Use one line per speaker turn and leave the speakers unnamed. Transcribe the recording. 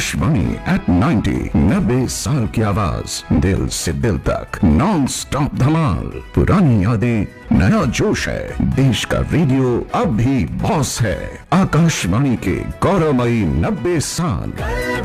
Akashvani eight 90, 90 साल की आवाज, दिल से दिल तक, नॉन स्टॉप धमाल। पुरानी यादें, नया जोश है, देश का रेडियो अब भी बॉस है। आकाशवाणी के गौरवमयी 90 साल।